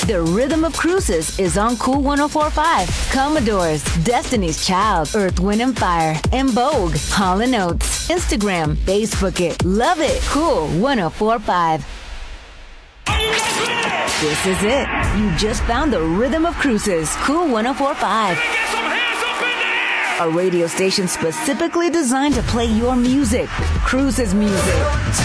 The Rhythm of Cruises is on Cool 104.5. Commodores, Destiny's Child, Earth, Wind & Fire, and Vogue, Hall & Oates. Instagram, Facebook it, love it. Cool 104.5. This is it. You just found the Rhythm of Cruises, Cool 104.5. A radio station specifically designed to play your music, Cruises music.